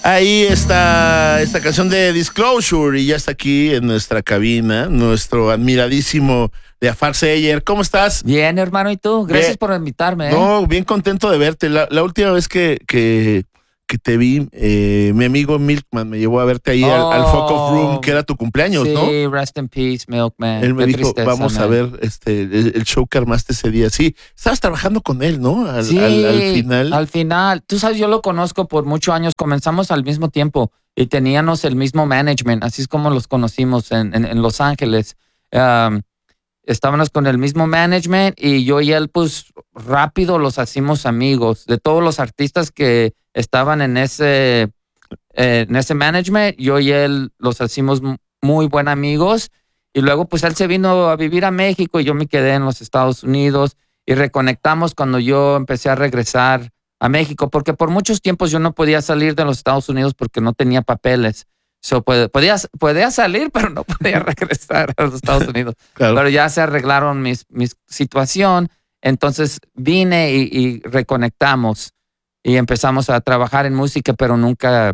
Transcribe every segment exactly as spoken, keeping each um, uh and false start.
Ahí está esta canción de Disclosure y ya está aquí en nuestra cabina nuestro admiradísimo Jafar Seyer. ¿Cómo estás? Bien, hermano, ¿y tú? Gracias bien. por invitarme. ¿eh? No, bien contento de verte. La, la última vez que, que, que te vi, eh, mi amigo Milkman me llevó a verte ahí oh, al, al Fuck Off Room, que era tu cumpleaños, sí, ¿no? Sí, rest in peace, Milkman. Él me Qué dijo, tristeza, vamos man. a ver este el, el show que armaste ese día. Sí, estabas trabajando con él, ¿no? Al, sí, al, al final. al final. Tú sabes, yo lo conozco por muchos años. Comenzamos al mismo tiempo y teníamos el mismo management. Así es como los conocimos en, en, en Los Ángeles. Um, estábamos con el mismo management y yo y él, pues, rápido los hacimos amigos. De todos los artistas que estaban en ese, eh, en ese management, yo y él los hacimos muy buenos amigos. Y luego, pues, él se vino a vivir a México y yo me quedé en los Estados Unidos y reconectamos cuando yo empecé a regresar a México, porque por muchos tiempos yo no podía salir de los Estados Unidos porque no tenía papeles. So, podía, podía salir, pero no podía regresar a los Estados Unidos. Claro. Pero ya se arreglaron mis, mis situación. Entonces vine y, y reconectamos y empezamos a trabajar en música, pero nunca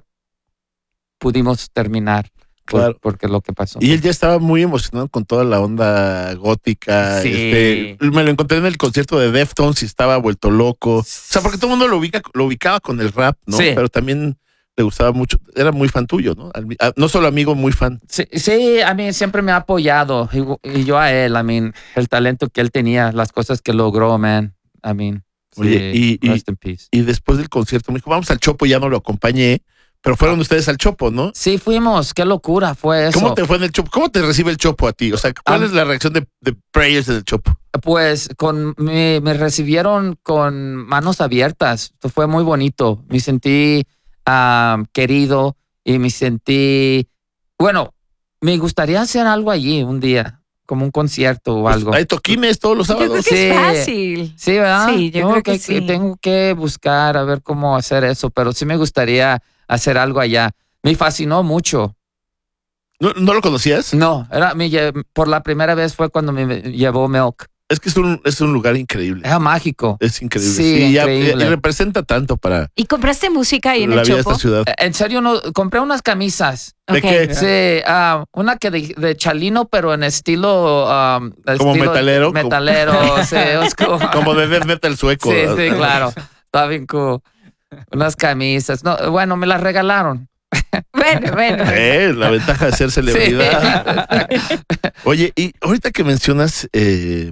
pudimos terminar. Claro. Por, porque lo que pasó. Y él ya estaba muy emocionado con toda la onda gótica. Sí. Este, me lo encontré en el concierto de Deftones y estaba vuelto loco. O sea, porque todo el mundo lo, ubica, lo ubicaba con el rap, ¿no? Sí. Pero también le gustaba mucho. Era muy fan tuyo, ¿no? No solo amigo, muy fan. Sí, sí, a mí siempre me ha apoyado. Y, y yo a él, I mean, el talento que él tenía, las cosas que logró, man. I mean, Oye, sí, y, rest in peace. Y después del concierto me dijo, vamos al Chopo, ya no lo acompañé. Pero fueron ustedes al Chopo, ¿no? Sí, fuimos. Qué locura fue eso. ¿Cómo te fue en el Chopo? ¿Cómo te recibe el Chopo a ti? O sea, ¿cuál um, es la reacción de, de Prayers en el Chopo? Pues con me, me recibieron con manos abiertas. Fue muy bonito. Me sentí uh, querido y me sentí... Bueno, me gustaría hacer algo allí un día, como un concierto o pues algo. Hay toquines todos los sábados. Yo creo que sí, es fácil. Sí, ¿verdad? Sí, yo tengo creo que, que sí. Tengo que buscar a ver cómo hacer eso, pero sí me gustaría hacer algo allá. Me fascinó mucho. ¿No, ¿no lo conocías? No, era, me, por la primera vez fue cuando me llevó Milk. Es que es un, es un lugar increíble. Era mágico. Es increíble. Sí, sí increíble. Ya, y representa tanto para... ¿Y compraste música ahí en la el vida Chopo? de esta ciudad. En serio, no, compré unas camisas. ¿De okay. qué? Sí, uh, una que de, de Chalino, pero en estilo... Um, como estilo metalero. Metalero, como, sí. Es como, como de death metal sueco. Sí, sí, claro. Está bien cool. Unas camisas. No, bueno, me las regalaron. Bueno, bueno. Eh, la ventaja de ser celebridad. Sí. Oye, y ahorita que mencionas eh,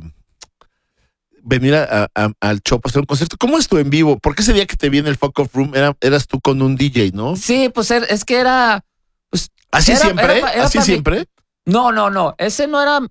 venir a, a, al Chopo a hacer un concierto, ¿cómo es tu en vivo? Porque ese día que te vi en el Fuck Off Room era, eras tú con un D J, ¿no? Sí, pues es que era... Pues, ¿Así era, siempre? Era, era ¿Así siempre? Mi... No, no, no. Ese no era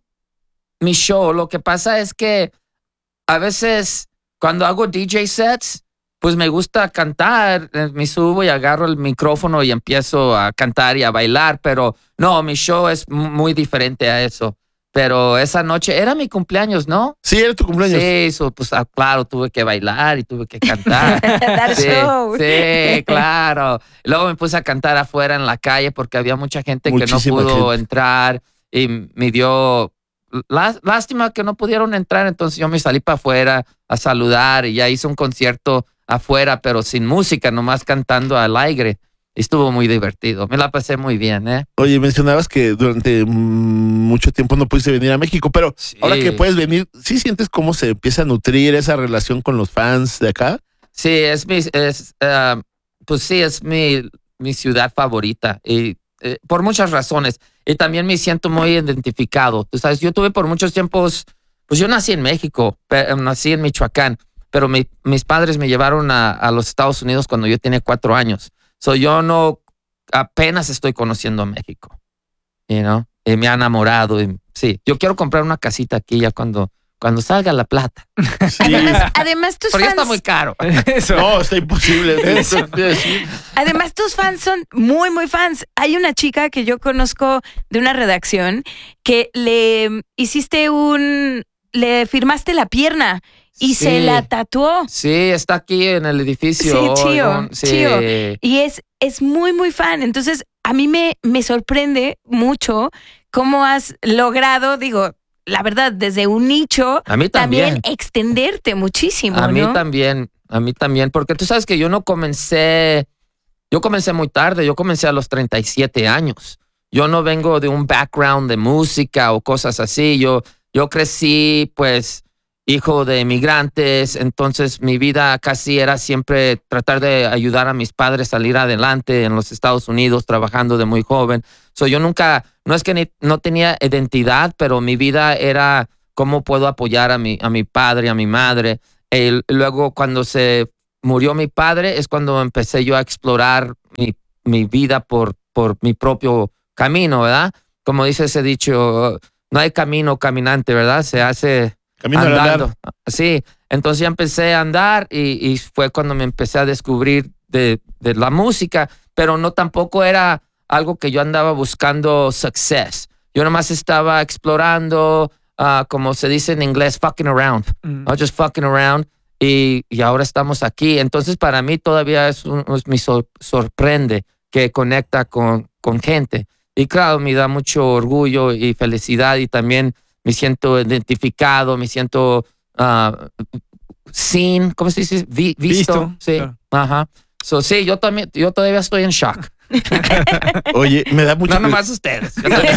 mi show. Lo que pasa es que a veces cuando hago D J sets, pues me gusta cantar, me subo y agarro el micrófono y empiezo a cantar y a bailar, pero no, mi show es muy diferente a eso. Pero esa noche era mi cumpleaños, ¿no? Sí, era tu cumpleaños. Sí, so, pues claro, tuve que bailar y tuve que cantar. Dar sí, show. Sí, claro. Luego me puse a cantar afuera en la calle porque había mucha gente Muchísima que no pudo gente. entrar y me dio... Lástima que no pudieron entrar, entonces yo me salí para afuera a saludar y ya hice un concierto afuera, pero sin música, nomás cantando al aire. Estuvo muy divertido. Me la pasé muy bien, ¿eh? Oye, mencionabas que durante mucho tiempo no pudiste venir a México, pero sí. Ahora que puedes venir, ¿sí sientes cómo se empieza a nutrir esa relación con los fans de acá? Sí, es mi, es, uh, pues sí, es mi, mi ciudad favorita y eh, por muchas razones. Y también me siento muy identificado. Tú sabes, yo tuve por muchos tiempos, pues yo nací en México, pero, nací en Michoacán, pero mi, mis padres me llevaron a, a los Estados Unidos cuando yo tenía cuatro años. So yo no, apenas estoy conociendo a México, you know? Y me ha enamorado. Y, sí, yo quiero comprar una casita aquí ya cuando, cuando salga la plata. Sí. Además, además tus Pero fans... ya está muy caro. Eso. No, está imposible. Eso. Además tus fans son muy, muy fans. Hay una chica que yo conozco de una redacción que le hiciste un... le firmaste la pierna. Y sí. se la tatuó. Sí, está aquí en el edificio. Sí, Chío, sí. Chío. Y es, es muy, muy fan. Entonces, a mí me, me sorprende mucho cómo has logrado, digo, la verdad, desde un nicho, a mí también. también extenderte muchísimo, A ¿no? mí también, a mí también. Porque tú sabes que yo no comencé yo comencé muy tarde, yo comencé a los treinta y siete años. Yo no vengo de un background de música o cosas así. Yo, yo crecí, pues, hijo de inmigrantes, entonces mi vida casi era siempre tratar de ayudar a mis padres a salir adelante en los Estados Unidos, trabajando de muy joven. So, yo nunca, no es que ni, no tenía identidad, pero mi vida era cómo puedo apoyar a mi, a mi padre, a mi madre. Y luego cuando se murió mi padre es cuando empecé yo a explorar mi, mi vida por, por mi propio camino, ¿verdad? Como dice ese dicho, no hay camino caminante, ¿verdad? Se hace Camino andando. al andar. Sí, entonces ya empecé a andar y, y fue cuando me empecé a descubrir de, de la música, pero no tampoco era algo que yo andaba buscando success. Yo nomás estaba explorando, uh, como se dice en inglés, fucking around. Mm. I was just fucking around y, y ahora estamos aquí. Entonces para mí todavía es, un, es me sor, sorprende que conecta con, con gente. Y claro, me da mucho orgullo y felicidad y también me siento identificado, me siento uh, seen, ¿cómo se dice? Vi, visto. Visto. Sí, Claro. ajá. So, sí, yo también, yo todavía estoy en shock. Oye, me da mucha, No nomás ustedes.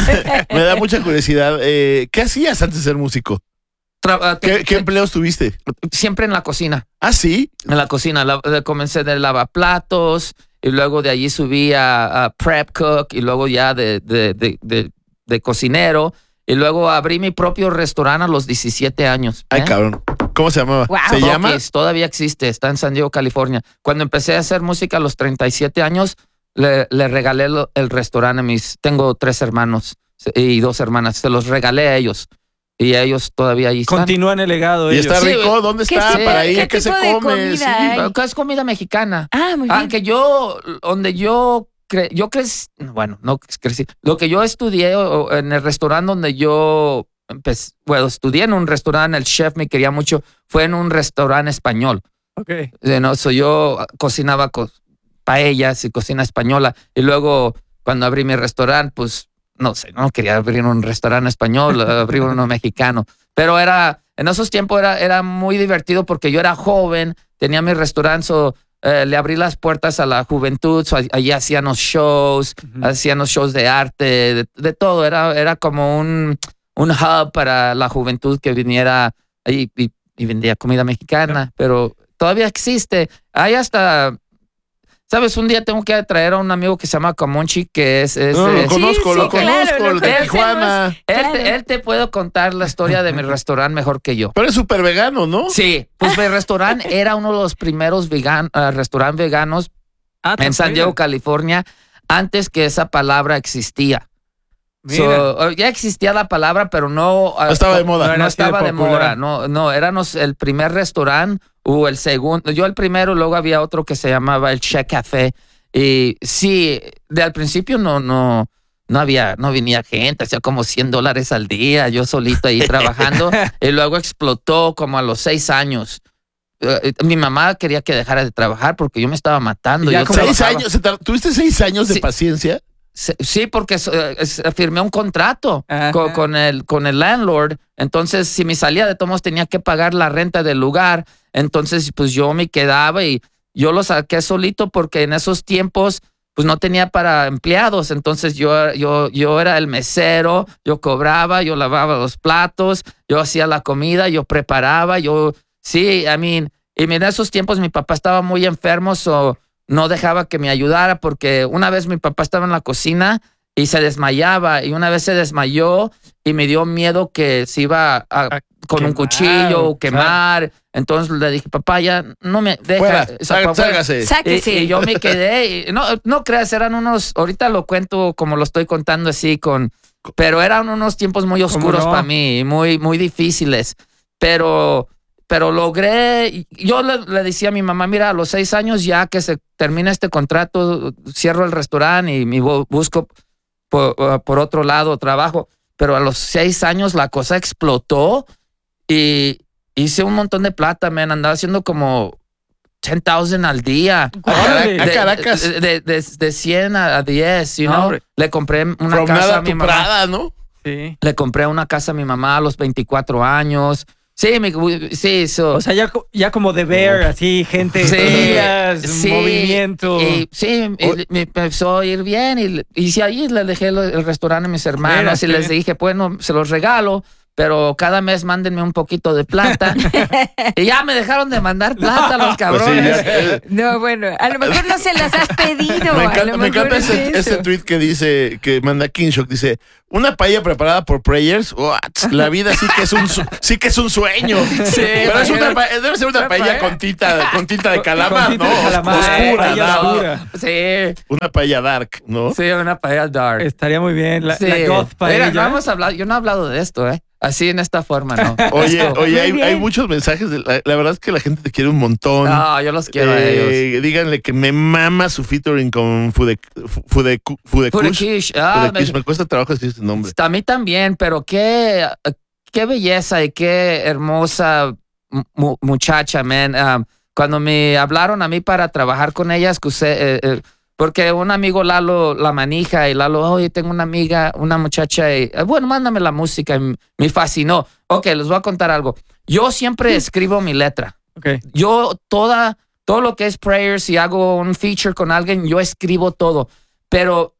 me da mucha curiosidad. Eh, ¿Qué hacías antes de ser músico? Tra- ¿Qué, te- qué empleos tuviste? Siempre en la cocina. Ah, sí. En la cocina. La- de- comencé de lavaplatos y luego de allí subí a, a prep cook y luego ya de, de, de, de, de cocinero. Y luego abrí mi propio restaurante a los diecisiete años. Ay, ¿eh? cabrón. ¿Cómo se llamaba? Wow. ¿Se llama? Rockies, todavía existe, está en San Diego, California. Cuando empecé a hacer música a los treinta y siete años, le, le regalé lo- el restaurante a mis... Tengo tres hermanos y dos hermanas. Se los regalé a ellos. Y ellos todavía ahí están. Continúan el legado ¿Y ellos. está Sí, rico? ¿Dónde ¿Qué está? tipo- Para ir, qué ¿qué se tipo de come? comida Sí. hay? Bueno, es comida mexicana. Ah, muy bien. Aunque yo, donde yo, cre yo crecí, bueno, no crecí, lo que yo estudié o, en el restaurante donde yo empecé, bueno, estudié en un restaurante, el chef me quería mucho, fue en un restaurante español. Ok. Eh, No, so yo cocinaba co paellas y cocina española. Y luego, cuando abrí mi restaurante, pues, no sé, no quería abrir un restaurante español, abrir uno mexicano. Pero era, en esos tiempos era, era muy divertido porque yo era joven, tenía mi restaurante, so, eh, le abrí las puertas a la juventud, so, allí hacíamos shows, Ujú. hacíamos shows de arte, de, de todo. Era, era como un, un hub para la juventud que viniera y, y, y vendía comida mexicana, pero todavía existe. Hay hasta, ¿sabes? Un día tengo que traer a un amigo que se llama Comanche, que es... es, No, lo es- conozco, sí, lo claro, conozco, lo el de conocemos. Tijuana. él, Claro. te, él te puede contar la historia de mi restaurante mejor que yo. Pero es súper vegano, ¿no? Sí, pues mi restaurante era uno de los primeros vegan, uh, restaurantes veganos Ah, en San también. Diego, California, antes que esa palabra existía. Mira. So, uh, ya existía la palabra, pero no, uh, No estaba de moda. no No era así de estaba de popular. moda, no, no, éramos el primer restaurante o el segundo. Yo el primero, luego había otro que se llamaba el Che Café. Y sí, de al principio no, no, no había, no venía gente, hacía como cien dólares al día, yo solito ahí trabajando. Y luego explotó como a los seis años. Eh, mi mamá quería que dejara de trabajar porque yo me estaba matando. Y ya Yo como Seis trabajaba- años. ¿se tar- ¿Tuviste seis años de Sí. paciencia? Se- Sí, porque eh, es- firmé un contrato Ajá. co- con, el, con el landlord. Entonces, si me salía de tomos, tenía que pagar la renta del lugar. Entonces, pues yo me quedaba y yo lo saqué solito porque en esos tiempos, pues no tenía para empleados. Entonces, yo, yo, yo era el mesero, yo cobraba, yo lavaba los platos, yo hacía la comida, yo preparaba, yo, sí, I mean, y en esos tiempos mi papá estaba muy enfermo, so no dejaba que me ayudara porque una vez mi papá estaba en la cocina y se desmayaba y una vez se desmayó y me dio miedo que se iba a, A con un quemar, cuchillo o claro. quemar. Entonces le dije, papá, ya no me deja. Fuera, esa- sá- pa- fuera". sálgase. Y, Sáquese. y yo me quedé. Y no, no creas, eran unos, ahorita lo cuento como lo estoy contando así, con, pero eran unos tiempos muy oscuros no? para mí, muy, muy difíciles. Pero, pero logré, yo le, le decía a mi mamá, mira, a los seis años ya que se termina este contrato, cierro el restaurante y me bu- busco por, por otro lado trabajo. Pero a los seis años la cosa explotó y hice un montón de plata, man. Andaba haciendo como diez mil al día. Órale. A De, Caracas. de, de, de, de cien a diez, you No, know. hombre. Le compré una From casa nada a mi tu mamá. Prada, ¿no? Sí. Le compré una casa a mi mamá a los veinticuatro años. Sí, me, sí, so, O sea, ya, ya como de ver, así, gente, Sí, días, sí, movimiento. y, sí, y me empezó a ir bien y, y sí, ahí le dejé el, el restaurante a mis hermanos Mira, y les sí. dije, bueno, se los regalo, pero cada mes mándenme un poquito de plata. Y ya me dejaron de mandar plata los Pues sí, cabrones. ya, eh, No, bueno, a lo mejor no se las has pedido. me a encanta, lo me mejor encanta es ese, eso. ese tweet que dice, que manda Kinshock, dice, una paella preparada por Prayers, what? La vida sí que es un, su- sí que es un sueño. Sí, Pero es una, imagínate. pa- debe ser una Una paella paella. con tinta, con tinta de calamar, Con tinta ¿no? de calamar, Oscura, paella dark. oscura. Sí, Una paella dark, ¿no? sí, una paella dark. Estaría muy bien. La, Sí. la goth paella. Mira, no hemos hablado, yo no he hablado de esto, ¿eh? Así en esta forma, ¿no? Oye, Esto. oye, Muy hay, bien. hay muchos mensajes. De la, la verdad es que la gente te quiere un montón. No, yo los quiero a ellos. Eh, díganle que me mama su featuring con Fude, Fude, Fude, Fudekish, ah, Fudekish. me- Me cuesta trabajo decir ese nombre. a mí también, pero qué, qué belleza y qué hermosa mu- muchacha, man. Um, cuando me hablaron a mí para trabajar con ella, excusé, eh, eh, porque un amigo Lalo la manija y Lalo, oye, tengo una amiga, una muchacha, y, eh, bueno, mándame la música. Y me fascinó. Ok, les voy a contar algo. Yo siempre escribo mi letra. Ok. Yo toda, todo lo que es prayers, si hago un feature con alguien, yo escribo todo. Pero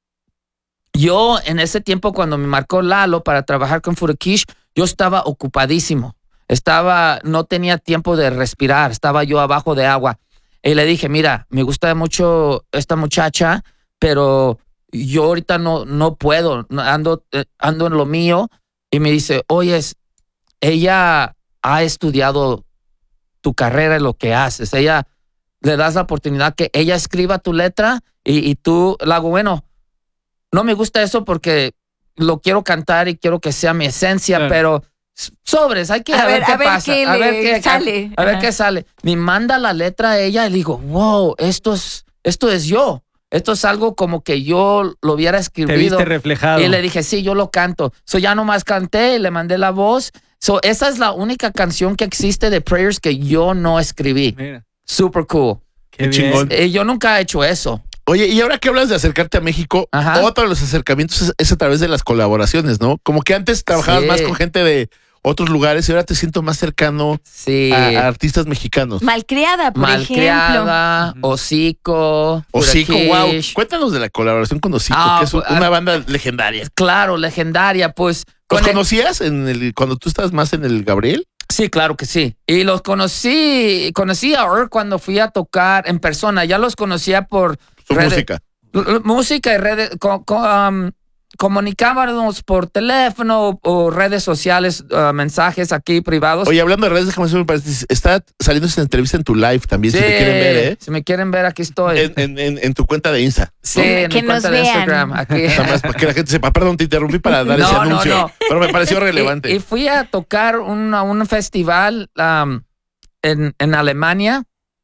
yo en ese tiempo cuando me marcó Lalo para trabajar con Fudekish, yo estaba ocupadísimo. Estaba, no tenía tiempo de respirar, estaba yo abajo de agua. Y le dije, mira, me gusta mucho esta muchacha, pero yo ahorita no, no puedo, no- ando, eh, ando en lo mío. Y me dice, oye, ella ha estudiado tu carrera y lo que haces. Ella le das la oportunidad que ella escriba tu letra y, y tú la hago, bueno, no me gusta eso porque lo quiero cantar y quiero que sea mi esencia, Claro. pero s- sobres, hay que A a, ver, ver, qué a ver pasa. qué a ver le qué sale. A, a ver Ajá. qué sale. Me manda la letra a ella y le digo, wow, esto es, esto es yo. Esto es algo como que yo lo hubiera Te escribido. viste reflejado. Y le dije, sí, yo lo canto. So ya nomás canté y le mandé la voz. So esa es la única canción que existe de Prayers que yo no escribí. Mira, Super cool. qué Qué bien. chingón. Eh, yo nunca he hecho eso. Oye, y ahora que hablas de acercarte a México, Ajá. otro de los acercamientos es, es a través de las colaboraciones, ¿no? Como que antes trabajabas Sí. más con gente de otros lugares y ahora te siento más cercano Sí. a, a artistas mexicanos. Malcriada, por ejemplo. Malcriada, Hocico, Hocico, wow. Fudekish. Cuéntanos de la colaboración con Hocico, Ah, que es pues, una ah, banda legendaria. Claro, legendaria, pues. ¿Los con el- conocías en el, cuando tú estabas más en el Gabriel? Sí, claro que sí. Y los conocí, conocí a Ur cuando fui a tocar en persona. Ya los conocía por Su redes- música. l- l- música y redes. co- co- um, comunicábamos por teléfono o redes sociales, uh, mensajes aquí privados. Oye, hablando de redes, déjame hacer un paréntesis. Está saliendo esa entrevista en tu live también, si Sí, te quieren ver, ¿eh? Si me quieren ver, aquí estoy. En, en- en- en tu cuenta de Insta. sí, ¿no? en Que mi nos cuenta de vean. Instagram. Aquí. Nada más para que la gente sepa. Perdón, te interrumpí para dar ese No, no, anuncio. no. Pero me pareció Y- relevante. Y, y fui a tocar un, a un festival um, en, en Alemania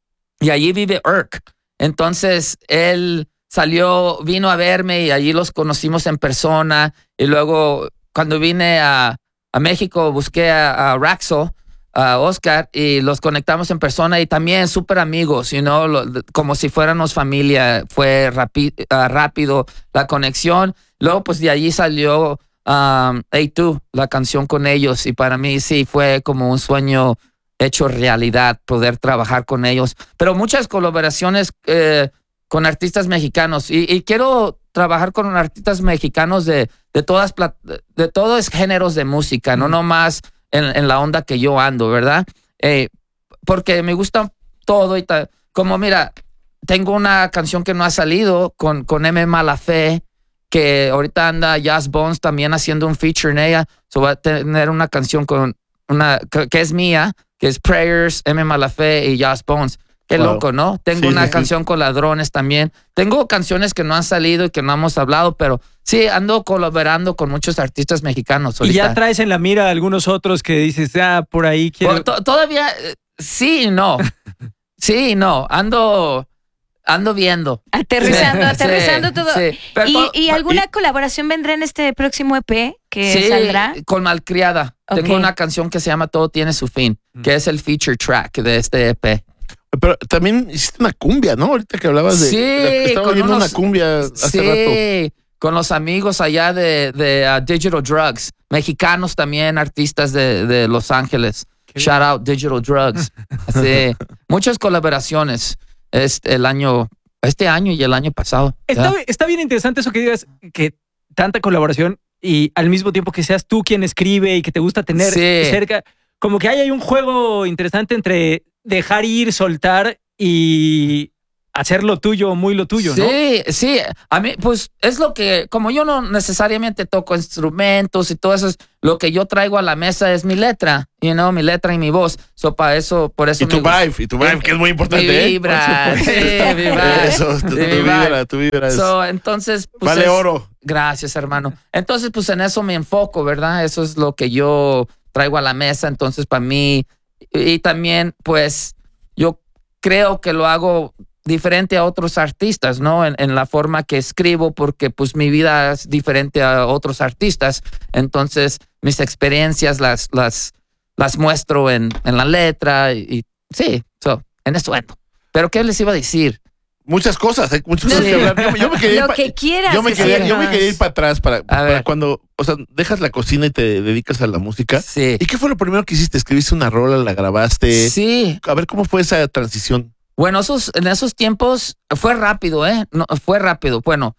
y allí vive Urk. Entonces él salió, vino a verme y allí los conocimos en persona. Y luego cuando vine a, a México busqué a, a Raxo, a Oscar, y los conectamos en persona y también súper amigos, you know, lo- como si fuéramos familia. Fue rapi- ah, rápido la conexión. Luego pues de allí salió um, Hey Tú, la canción con ellos, y para mí sí fue como un sueño hecho realidad poder trabajar con ellos. Pero muchas colaboraciones eh, con artistas mexicanos y, y quiero trabajar con artistas mexicanos de, de todas plat- de todos géneros de música, no nomás en, en la onda que yo ando, ¿verdad? Eh, porque me gusta todo y ta- como mira, tengo una canción que no ha salido con, con M. Malafé, que ahorita anda Jazz Bones también haciendo un feature en ella. So va a tener una canción con una que, que es mía, que es Prayers, M. Malafé y Jazz Bones. Qué Wow. loco, ¿no? Tengo Sí, una sí, sí. canción con Ladrones también. Tengo canciones que no han salido y que no hemos hablado, pero sí, ando colaborando con muchos artistas mexicanos Y ahorita. ya traes en la mira algunos otros que dices, ah, por ahí quiero. Bueno, to- todavía, eh, sí y no. Sí y no. Ando, ando viendo. Aterrizando, Sí, aterrizando sí, todo. sí. Pero ¿Y, to- y alguna colaboración vendrá en este próximo E P que sí, saldrá? con Malcriada. Ok. Tengo una canción que se llama Todo tiene su fin, que es el feature track de este E P. Pero también hiciste una cumbia, ¿no? Ahorita que hablabas de. Sí, Estaba con oyendo unos- una cumbia hace sí, rato. con los amigos allá de, de uh, Digital Drugs, mexicanos también, artistas de, de Los Ángeles. Shout out Digital Drugs. Sí, muchas colaboraciones este, el año, este año y el año pasado. Está, ¿ya? está bien interesante eso que digas, que tanta colaboración y al mismo tiempo que seas tú quien escribe y que te gusta tener Sí. cerca. Como que hay, hay un juego interesante entre dejar ir, soltar y hacer lo tuyo, muy lo tuyo, sí, ¿no? Sí, sí. A mí, pues, es lo que, como yo no necesariamente toco instrumentos y todo eso, es lo que yo traigo a la mesa es mi letra, you know, mi letra y mi voz. So, para eso, por eso. Y tu me- vibe, y tu vibe, que es muy importante, Mi ¿eh? vibra, Por sí, supuesto. mi vibe. Eso, tu, Sí, tu mi vibe. vibra, tu vibra es- So, entonces, pues, vale es- oro. Gracias, hermano. Entonces, pues en eso me enfoco, ¿verdad? Eso es lo que yo traigo a la mesa. Entonces, para mí, y, y también, pues, yo creo que lo hago diferente a otros artistas, ¿no? En, en la forma que escribo, porque pues mi vida es diferente a otros artistas. Entonces, mis experiencias las, las, las muestro en, en la letra y, y sí, so, en eso ando. Pero, ¿qué les iba a decir? Muchas cosas, hay muchas No, cosas que hablar. Yo, yo me quería ir Lo pa- que quieras. yo me quería, yo me decirnos. quería ir para atrás para, para ver. cuando, o sea, dejas la cocina y te dedicas a la música. Sí. ¿Y qué fue lo primero que hiciste? ¿Escribiste una rola, la grabaste? Sí. A ver, ¿cómo fue esa transición? Bueno, esos, en esos tiempos fue rápido, ¿eh? No, fue rápido. Bueno,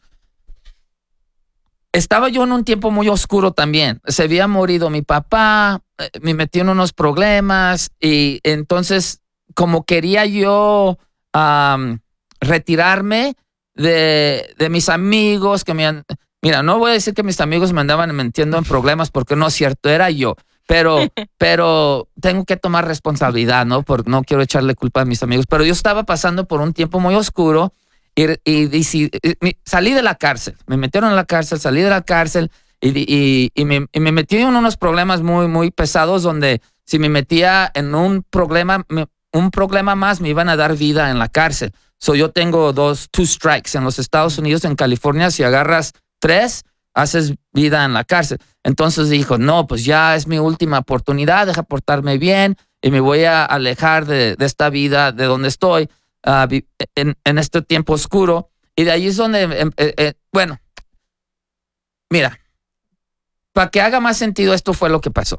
estaba yo en un tiempo muy oscuro también. Se había morido mi papá, eh, me metí en unos problemas y entonces como quería yo um, retirarme de, de mis amigos que me han... Mira, no voy a decir que mis amigos me andaban metiendo en problemas porque no es cierto, era yo. Pero, pero tengo que tomar responsabilidad, ¿no? Porque no quiero echarle culpa a mis amigos. Pero yo estaba pasando por un tiempo muy oscuro y, y, y, y salí de la cárcel. Me metieron en la cárcel, salí de la cárcel y, y, y, me, y me metí en unos problemas muy, muy pesados donde si me metía en un problema, me, un problema más, me iban a dar vida en la cárcel. So yo tengo dos, two strikes en los Estados Unidos, en California. Si agarras tres, haces vida en la cárcel. Entonces dijo, no, pues ya es mi última oportunidad, deja portarme bien y me voy a alejar de, de esta vida de donde estoy uh, en, en este tiempo oscuro. Y de ahí es donde, eh, eh, bueno, mira, para que haga más sentido, esto fue lo que pasó.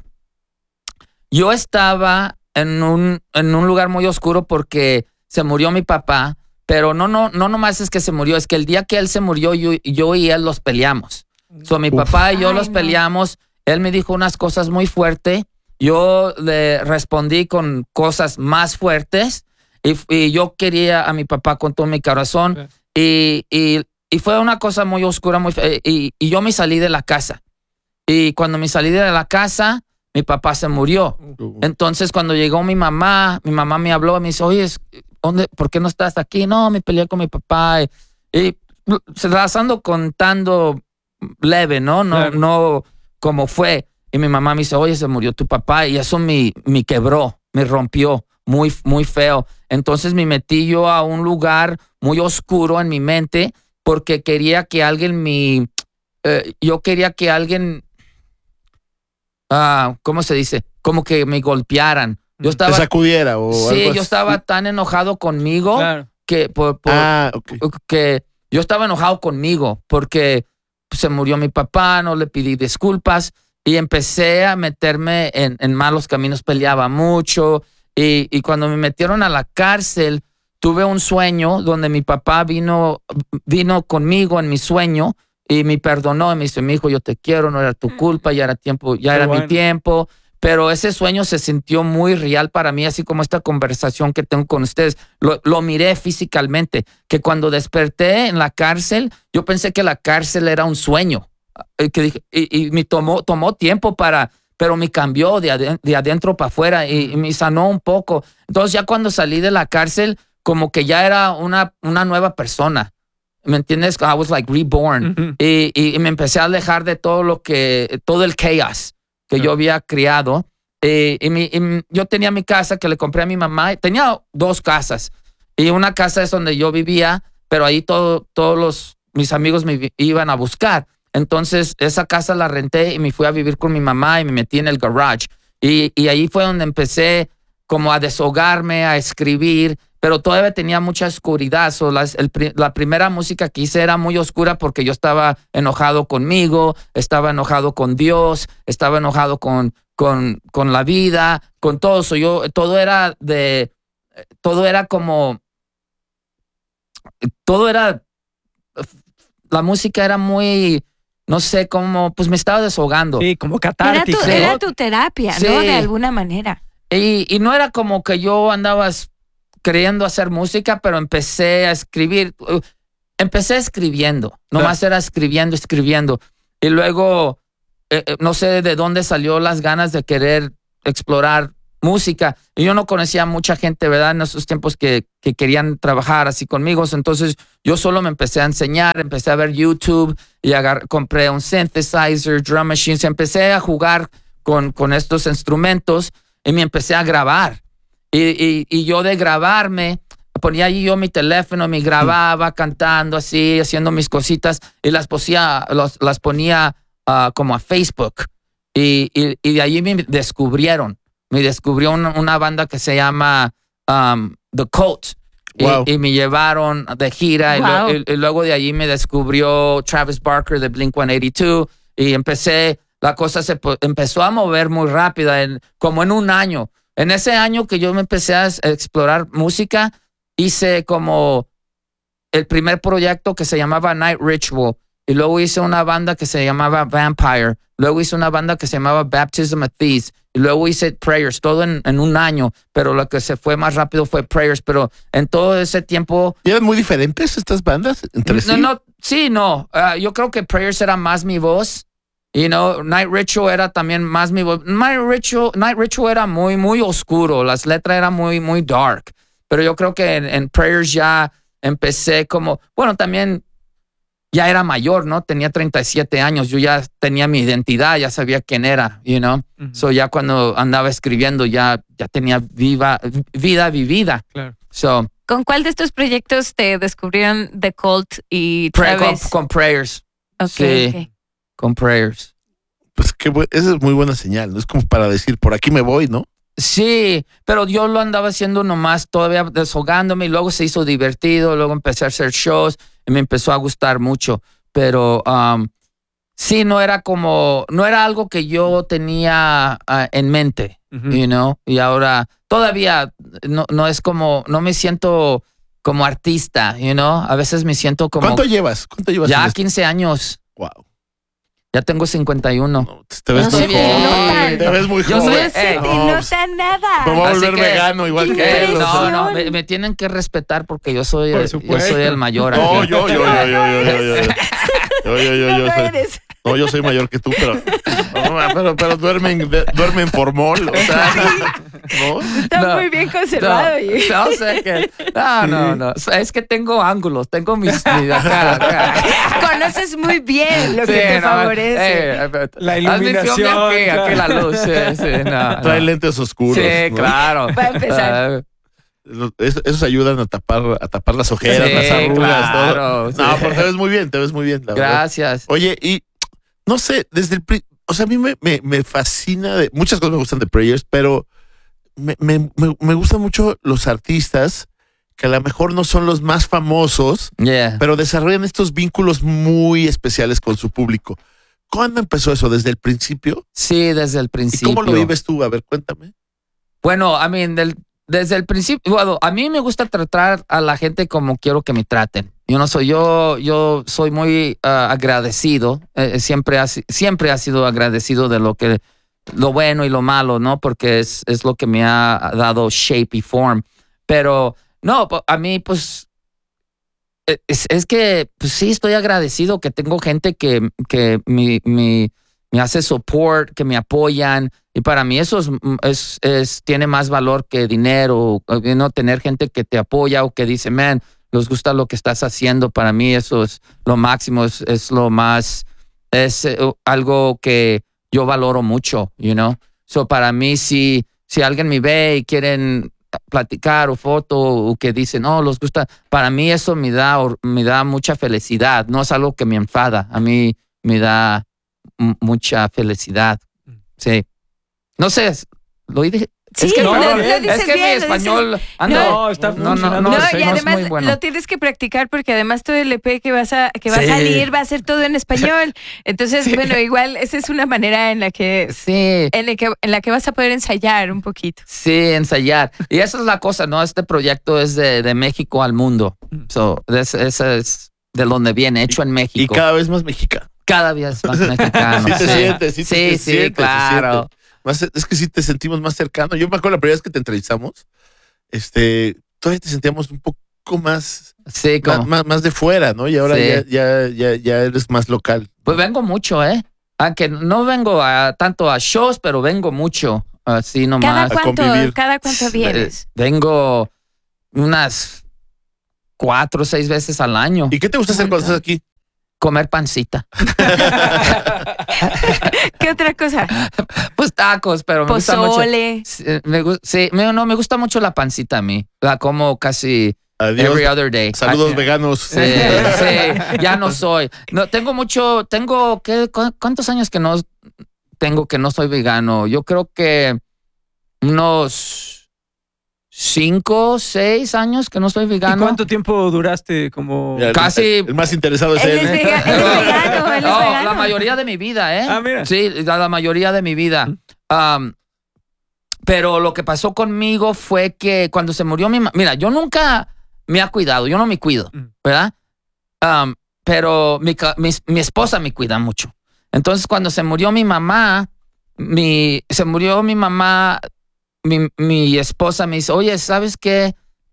Yo estaba en un, en un lugar muy oscuro porque se murió mi papá, pero no, no, no nomás es que se murió, es que el día que él se murió, yo, yo y él los peleamos. So, mi Uf. papá y yo Ay, los no. peleamos. Él me dijo unas cosas muy fuertes. Yo le respondí con cosas más fuertes. Y, y yo quería a mi papá con todo mi corazón. Y, y, y fue una cosa muy oscura. Muy fe- y, y yo me salí de la casa. Y cuando me salí de la casa, mi papá se murió. Entonces, cuando llegó mi mamá, mi mamá me habló y me dice, oye, ¿dónde, ¿por qué no estás aquí? No, me peleé con mi papá. Y, y se las ando contando leve, ¿no? No, Claro. no como fue. Y mi mamá me dice, oye, se murió tu papá. Y eso me, me quebró, me rompió muy, muy feo. Entonces me metí yo a un lugar muy oscuro en mi mente porque quería que alguien me... eh, yo quería que alguien... ah, ¿cómo se dice? Como que me golpearan. Yo ¿Te estaba... sacudiera o Sí, algo yo así? estaba tan enojado conmigo Claro. que por, por- Ah, ok. que yo estaba enojado conmigo porque se murió mi papá, no le pedí disculpas y empecé a meterme en, en malos caminos, peleaba mucho y, y cuando me metieron a la cárcel tuve un sueño donde mi papá vino, vino conmigo en mi sueño y me perdonó y me dice, mi hijo, yo te quiero, no era tu culpa, ya era tiempo, ya Qué era bueno. mi tiempo. Pero ese sueño se sintió muy real para mí, así como esta conversación que tengo con ustedes. Lo, lo miré físicamente, que cuando desperté en la cárcel, yo pensé que la cárcel era un sueño. Eh, que dije- y, y me tomó, tomó tiempo para, pero me cambió de, aden- de adentro para afuera y, y me sanó un poco. Entonces ya cuando salí de la cárcel, como que ya era una, una nueva persona. ¿Me entiendes? I was like reborn. Ujú. Y, y- y me empecé a alejar de todo lo que, todo el chaos que yo había criado. Eh, y mi- y mi- yo tenía mi casa que le compré a mi mamá. Tenía dos casas. Y una casa es donde yo vivía, pero ahí todo, todos los, mis amigos me vi- iban a buscar. Entonces esa casa la renté y me fui a vivir con mi mamá y me metí en el garage. Y, y ahí fue donde empecé como a deshogarme, a escribir. pero todavía tenía mucha oscuridad. So, las, el, la primera música que hice era muy oscura porque yo estaba enojado conmigo, estaba enojado con Dios, estaba enojado con, con, con la vida, con todo. So, yo, todo era de, todo era como, todo era, la música era muy, no sé, como, pues me estaba desahogando. Sí, como Era catártico. tu, era tu terapia, Sí. ¿no? De alguna manera. Y, y no era como que yo andaba queriendo hacer música, pero empecé a escribir. Empecé escribiendo. Nomás era escribiendo, escribiendo. Y luego, eh, no sé de dónde salió las ganas de querer explorar música. Y yo no conocía a mucha gente, ¿verdad? En esos tiempos que, que querían trabajar así conmigo. Entonces, yo solo me empecé a enseñar. Empecé a ver YouTube y agar- compré un synthesizer, drum machines. Empecé a jugar con, con estos instrumentos. Y me empecé a grabar. Y, y, y yo de grabarme, ponía ahí yo mi teléfono, me grababa cantando así, haciendo mis cositas y las, posía, los, las ponía uh, como a Facebook. Y, y, y de allí me descubrieron. Me descubrió una, una banda que se llama um, The Cult. Wow. Y, y me llevaron de gira. Wow. Y, lo, y, y luego de allí me descubrió Travis Barker de Blink ciento ochenta y dos. Y empecé... La cosa se empezó a mover muy rápida, en, como en un año. En ese año que yo me empecé a explorar música, hice como el primer proyecto que se llamaba Night Ritual. Y luego hice una banda que se llamaba Vampire. Luego hice una banda que se llamaba Baptism of Thieves. Y luego hice Prayers, todo en, en un año. Pero lo que se fue más rápido fue Prayers. Pero en todo ese tiempo... ¿Y eran muy diferentes estas bandas entre sí? No, no, sí, no. Uh, yo creo que Prayers era más mi voz. You know, Night Ritual era también más mi voz. Night Ritual, Night Ritual era muy, muy oscuro. Las letras eran muy, muy dark. Pero yo creo que en, en Prayers ya empecé como... Bueno, también ya era mayor, ¿no? Tenía treinta y siete años. Yo ya tenía mi identidad, ya sabía quién era, you know. Ujú. So ya cuando andaba escribiendo ya, ya tenía viva, vida vivida. Claro. So, ¿Con cuál de estos proyectos te descubrieron The Cult y pray, con, Travis? con Prayers. Ok, sí. ok. Con Prayers. Pues qué bu- esa es muy buena señal, ¿no? Es como para decir, por aquí me voy, ¿no? Sí, pero yo lo andaba haciendo nomás, todavía deshogándome y luego se hizo divertido, luego empecé a hacer shows y me empezó a gustar mucho, pero um, sí, no era como, no era algo que yo tenía uh, en mente, Ujú. you know, y ahora todavía no, no es como, no me siento como artista, you know, a veces me siento como ¿Cuánto llevas? ¿Cuánto llevas? en ya esto? quince años, Wow. ya tengo cincuenta y uno. No, te ves No muy se joven. te Te ves muy Yo joven. soy- No se eh, te no, nota nada. Me voy a Así volver que- vegano igual ¡Qué que él. o sea. No, no, impresión! me, me tienen que respetar porque yo soy, Por el, yo supuesto. soy el mayor No, aquí. yo, yo, yo, yo, yo, yo, yo, yo, yo, yo, yo, No yo lo soy- eres. no, yo soy mayor que tú, pero, no, pero, pero duermen, de- duermen por mol, o sea, ¿no? Está No, muy bien conservado. No, y- no sé qué. No, no, no. Es que tengo ángulos, tengo mis. mis acá, acá. Conoces muy bien lo Sí, que te no, favorece. eh, eh, La haz mi film de iluminación, Aquí, aquí claro. la luz. Sí, sí, no, Trae no. lentes oscuros. Sí, ¿no? claro. Va a empezar. Ah, Los- es- Esos ayudan a tapar, a tapar las ojeras, Sí, las arrugas, claro, todo. sí. No, pero te ves muy bien, te ves muy bien, la verdad. Gracias. Oye, y no sé, desde el... pri- O sea, a mí me, me, me fascina, de, muchas cosas me gustan de Prayers, pero me, me, me, me gustan mucho los artistas que a lo mejor no son los más famosos, Yeah. pero desarrollan estos vínculos muy especiales con su público. ¿Cuándo empezó eso? ¿Desde el principio? Sí, desde el ¿Y principio. cómo lo vives tú? A ver, cuéntame. Bueno, I mean, del, desde el principio, bueno, a mí me gusta tratar a la gente como quiero que me traten. Yo no soy yo, yo soy muy uh, agradecido. Eh, siempre, ha, si- siempre ha sido agradecido de lo que, lo bueno y lo malo, ¿no? Porque es, es lo que me ha dado shape y form. Pero no, po- a mí, pues, eh, es, es que, pues sí, estoy agradecido que tengo gente que, que mi, mi, me hace support, que me apoyan. Y para mí eso es, es, es- tiene más valor que dinero, you know, tener gente que te apoya o que dice, man, les gusta lo que estás haciendo. Para mí eso es lo máximo, es, es lo más, es eh, algo que yo valoro mucho, you know. So para mí, si, si alguien me ve y quieren platicar o foto o que dicen, no, les gusta, para mí eso me da, me da mucha felicidad. No es algo que me enfada, a mí me da m- mucha felicidad. Sí. No sé, lo dije, Sí, es que, no, no, lo es dices que bien, mi lo español dices- anda- No, está no, no, funcionando. no, No, soy- y no es además muy bueno. lo tienes que practicar porque además todo el E P que vas a que va Sí. a salir va a ser todo en español. Entonces, Sí. bueno, igual esa es una manera en la que Sí, en la que en la que vas a poder ensayar un poquito. sí, ensayar. Y esa es la cosa, ¿no? Este proyecto es de, de México al mundo. So, es, esa es de donde viene, hecho en Y México. cada vez más mexicana. Cada vez más mexicano. Sí te sientes, sí te sí, se sí, siente, se claro. siente. Más, es que sí te sentimos más cercano. Yo me acuerdo la primera vez que te entrevistamos, este, todavía te sentíamos un poco más, Sí, más, como. más, más de fuera, ¿no? Y ahora Sí. ya, ya, ya, ya eres más local. Pues vengo mucho, ¿eh? Aunque no vengo a, tanto a shows, pero vengo mucho. Así ¿Cada nomás. cuánto convivir. cada cuánto vienes? Eh, Vengo unas cuatro o seis veces al año. ¿Y qué te gusta hacer cuando estás aquí? Comer pancita. ¿Qué otra cosa? Pues tacos, pero me gusta mucho. Pozole. Sí, me, gu- sí, me- no, me gusta mucho la pancita a mí. La como casi Adiós. every other day. Saludos Ah, veganos. Sí, sí, ya no soy. No, tengo mucho, tengo, ¿qué, cu- ¿cuántos años que no tengo que no soy vegano? Yo creo que unos cinco, seis años que no soy ¿Y vegano. cuánto tiempo duraste como...? Mira, el- Casi- El, el más interesado es Él él. es vega- él es vegano, él es No, vegano. la mayoría de mi vida, ¿eh? Ah, mira. Sí, la, la mayoría de mi vida. Um, pero lo que pasó conmigo fue que cuando se murió mi mamá, mira, yo nunca me ha cuidado, yo no me cuido, Mm. ¿verdad? Um, pero mi, ca- mi, mi esposa me cuida mucho. Entonces, cuando se murió mi mamá, mi, se murió mi mamá, mi, mi esposa me dice, oye, ¿sabes qué?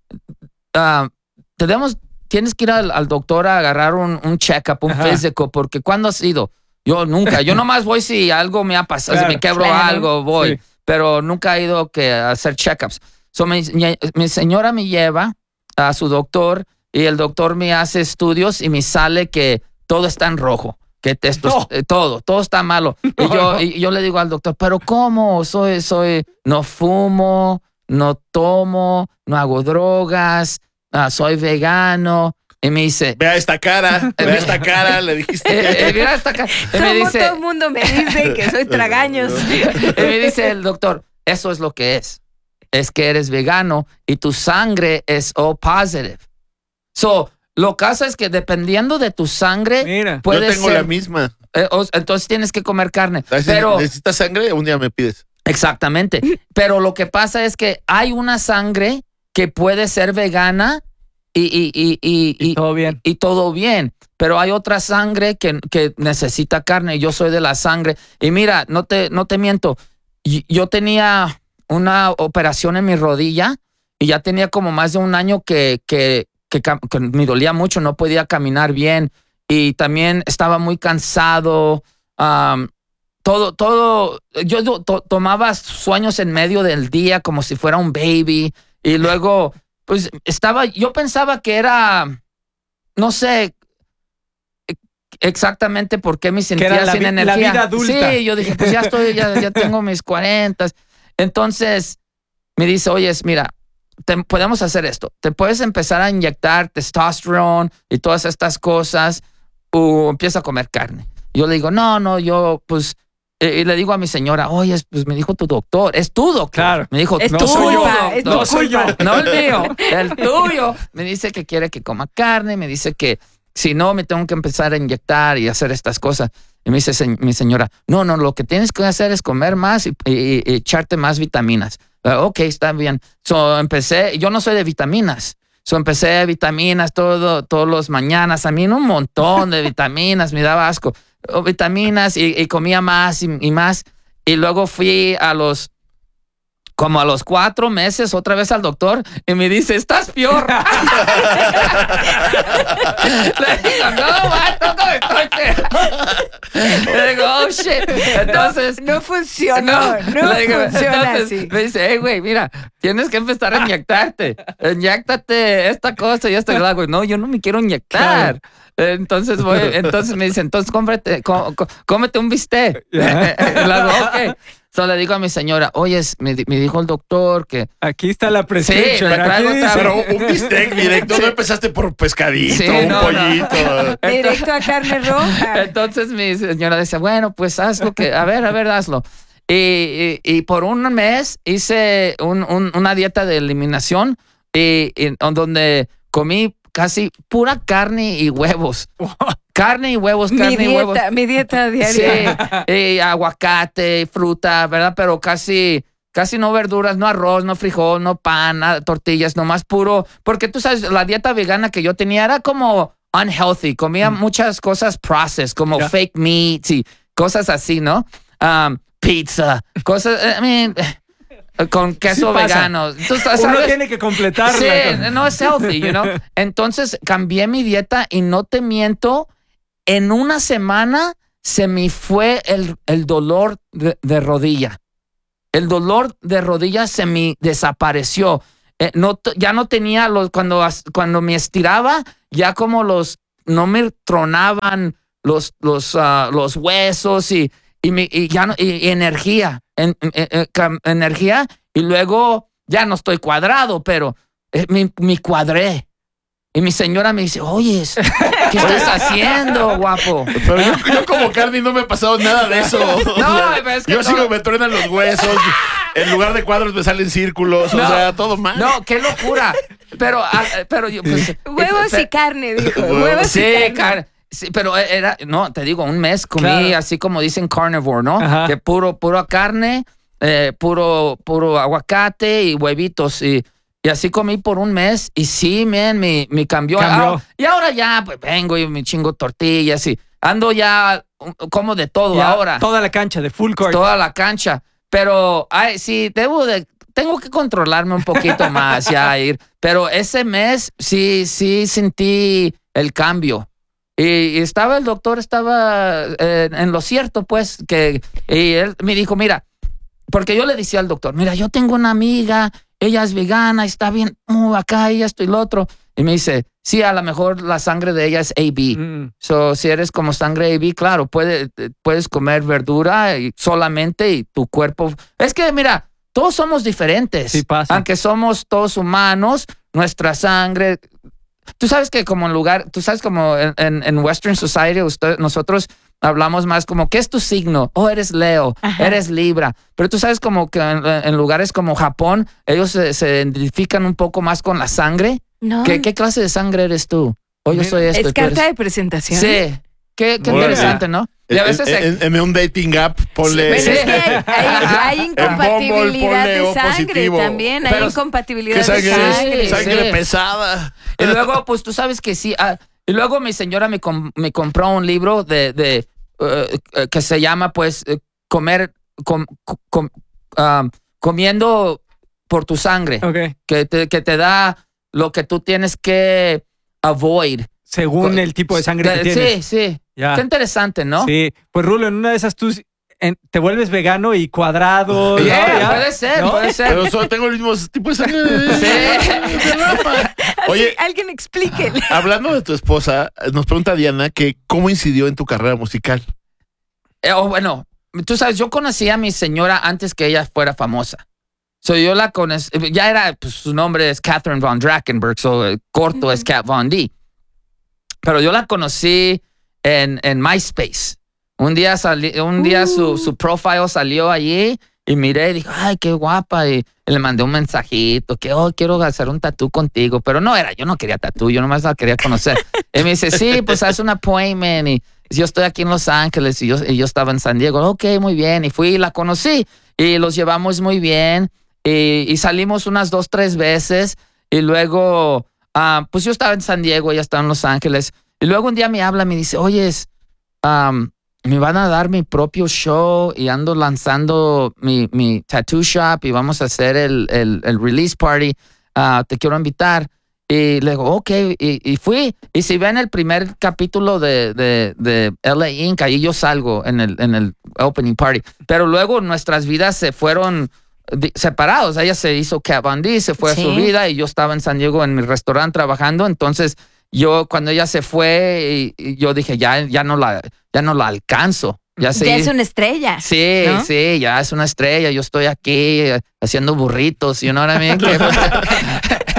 Ah, tenemos, tienes que ir al, al doctor a agarrar un, un check-up, un Ajá. físico, porque ¿cuándo has ido? Yo nunca, yo nomás voy si algo me ha pasado, si Claro, me quebro claro. algo, voy, Sí. pero nunca he ido que a hacer check-ups. So, mi, mi- mi señora me lleva a su doctor y el doctor me hace estudios y me sale que todo está en rojo, que esto, No. eh, todo, todo está malo. y, No, yo, no. y yo le digo al doctor, pero ¿cómo? Soy, soy, no fumo, no tomo, no hago drogas, ah, soy vegano. Y me dice, Vea esta cara, vea esta cara, le dijiste. eh, eh, mira esta ca- y me Todo, dice, todo el mundo me dice que soy tragaños. y me dice el doctor, eso es lo que es. Es que eres vegano y tu sangre es O positive. So, lo que pasa es que dependiendo de tu sangre, Mira. Yo puede tengo ser. la misma. eh, o- entonces tienes que comer carne. Si Pero, necesitas sangre, un día me pides. exactamente. Pero lo que pasa es que hay una sangre que puede ser vegana y, y, y, y, Y y- todo bien. y todo bien. Pero hay otra sangre que, que necesita carne. Yo soy de la sangre. Y mira, no te, no te miento. y- Yo tenía una operación en mi rodilla y ya tenía como más de un año que, que, que, cam- que me dolía mucho, no podía caminar bien y también estaba muy cansado. am, todo, todo, yo do- to- tomaba sueños en medio del día como si fuera un baby y luego, pues estaba, yo pensaba que era, no sé exactamente por qué me sentía era la sin vi- la energía. vida adulta. Sí, yo dije, pues ya estoy, ya, ya tengo mis cuarentas. Entonces me dice, oye, mira, te- podemos hacer esto. Te puedes empezar a inyectar testosterona y todas estas cosas o empieza a comer carne. Yo le digo, no, no, yo pues, eh, y le digo a mi señora, oye, pues me dijo tu doctor, es tu doctor. Claro. Me dijo, Es tu tu soy yo. culpa, es tu doctor. No soy yo. culpa. No el mío, el tuyo. Me dice que quiere que coma carne, me dice que si no, me tengo que empezar a inyectar y hacer estas cosas. Y me dice se- mi señora, no, no, lo que tienes que hacer es comer más y, y- y echarte más vitaminas. Uh, ok, está bien. So, empecé, yo no soy de vitaminas. So, empecé vitaminas todo, todos los mañanas. A mí un montón de vitaminas, me daba asco. Oh, vitaminas y, y comía más y, y más. Y luego fui a los, como a los cuatro meses otra vez al doctor y me dice, estás peor. Le digo, no, vato, no estoy peor. Le digo, oh, shit. Entonces... No funcionó, no, le digo, funciona entonces, así. me dice, hey, güey, mira, tienes que empezar a inyectarte. Inyéctate esta cosa y esto. Y le hago, no, yo no me quiero inyectar. Entonces voy, entonces me dice, entonces cómprate, có- có- cómete un bistec. Le hago, ok. So, le digo a mi señora, oye, me, di- me dijo el doctor que Aquí está la prescripción. Sí, le traigo Aquí otra dice- Pero un bistec directo, Sí. no empezaste por pescadito, Sí, un no, no. pollito. Directo a carne roja. Entonces mi señora decía, bueno, pues haz lo que, a ver, a ver, hazlo. Y, y, y por un mes hice un, un, una dieta de eliminación y, y donde comí casi pura carne y huevos. Carne y huevos, carne mi dieta, y huevos. Mi dieta diaria. Sí, y aguacate, fruta, ¿verdad? Pero casi, casi no verduras, no arroz, no frijol, no pan, nada, tortillas, nomás puro. Porque tú sabes, la dieta vegana que yo tenía era como unhealthy. Comía mm. muchas cosas processed, como yeah. fake meats y cosas así, ¿no? Um, pizza, cosas, I mean, con queso sí vegano. ¿Tú sabes? Uno tiene que completarla. Sí, no es healthy, you know? Entonces cambié mi dieta y no te miento, en una semana se me fue el, el dolor de, de rodilla. El dolor de rodilla se me desapareció. Eh, no, ya no tenía los, cuando, cuando me estiraba, ya como los, no me tronaban los, los, uh, los huesos y, y, me, y ya no, y, y energía, en, en, en, energía, y luego ya no estoy cuadrado, pero eh, me, me cuadré. Y mi señora me dice, oye, ¿qué estás haciendo, guapo? Pero yo, yo como Cardi no me ha pasado nada de eso. No, es que yo no. sigo, me truenan los huesos. En lugar de cuadros me salen círculos. No, o sea, todo mal. No, qué locura. Pero, pero yo, pues, huevos eh, y carne, dijo. Huevos. Huevos sí, y carne. Car sí, pero era, no, te digo, un mes comí claro. así como dicen carnivore, ¿no? Ajá. Que puro, puro carne, eh, puro, puro aguacate y huevitos y... Y así comí por un mes y sí, man, me, me cambió. cambió. Ah, y ahora ya pues, vengo y me chingo tortillas y ando ya como de todo ya, ahora. Toda la cancha, de full court. Toda la cancha. Pero ay, sí, debo de, tengo que controlarme un poquito más ya ir. Pero ese mes sí, sí sentí el cambio. Y, y estaba el doctor, estaba eh, en lo cierto, pues, que y él me dijo, mira, porque yo le decía al doctor, mira, yo tengo una amiga, ella es vegana, está bien, uh, acá, ella, esto y lo otro. Y me dice, sí, a lo mejor la sangre de ella es A B. Mm. So, si eres como sangre A B, claro, puede, puedes comer verdura y solamente y tu cuerpo... Es que, mira, todos somos diferentes. Sí pasa. Aunque somos todos humanos, nuestra sangre... Tú sabes que como en lugar... Tú sabes como en, en, en Western Society, usted, nosotros... Hablamos más como, ¿qué es tu signo? Oh, eres Leo, ajá, eres Libra. Pero tú sabes como que en, en lugares como Japón, ellos se, se identifican un poco más con la sangre. No. ¿Qué, qué clase de sangre eres tú? Oh, yo soy esto. Es carta eres... de presentación. Sí. Qué, qué interesante, ¿no? Y a veces... En, en, en un dating app, ponle... Sí, es que hay, hay, hay incompatibilidad de sangre positivo. También. Pero, hay incompatibilidad sangre, de sangre. Sangre sí. pesada. Y luego, pues tú sabes que sí... Ah, y luego mi señora me, com me compró un libro de... de Uh, que se llama pues uh, comer com, com, um, comiendo por tu sangre, okay, que, te, que te da lo que tú tienes que avoid según con, el tipo de sangre de, que tienes. Sí, sí. Ya. Qué interesante, ¿no? Sí. Pues Rulo, en una de esas tú en, te vuelves vegano y cuadrado. Yeah, ¿no? Puede ser, ¿no? Puede ser. Pero solo tengo el mismo tipo de sangre de, sí. de Rafa. Oye, sí, alguien explíquele. Hablando de tu esposa, nos pregunta Diana que cómo incidió en tu carrera musical. Eh, oh, bueno, tú sabes, yo conocí a mi señora antes que ella fuera famosa. So yo la conocí, ya era, pues su nombre es Catherine Von Drakenberg, so eh, corto uh-huh. es Cat Von D. Pero yo la conocí en, en MySpace. Un día, sali, un día uh. su, su profile salió allí y miré y dije, ay, qué guapa. Y, y le mandé un mensajito que, oh, quiero hacer un tatú contigo. Pero no era, yo no quería tatú, yo nomás la quería conocer. Y me dice, sí, pues haz un appointment. Y yo estoy aquí en Los Ángeles y yo, y yo estaba en San Diego. Ok, muy bien. Y fui y la conocí y los llevamos muy bien. Y, y salimos unas dos, tres veces. Y luego, uh, pues yo estaba en San Diego, ella estaba en Los Ángeles. Y luego un día me habla, me dice, oye, um, me van a dar mi propio show y ando lanzando mi, mi tattoo shop y vamos a hacer el, el, el release party. Uh, te quiero invitar. Y le digo, ok, y, y fui. Y si ven el primer capítulo de, de, de L A Incorporated, ahí yo salgo en el, en el opening party. Pero luego nuestras vidas se fueron separados. Ella se hizo Kat Von D, se fue sí. a su vida y yo estaba en San Diego en mi restaurante trabajando. Entonces yo, cuando ella se fue, y, y yo dije, ya, ya, no la, ya no la alcanzo. Ya, sí. ya es una estrella. Sí, ¿no? sí, ya es una estrella. Yo estoy aquí haciendo burritos, you know what I mean?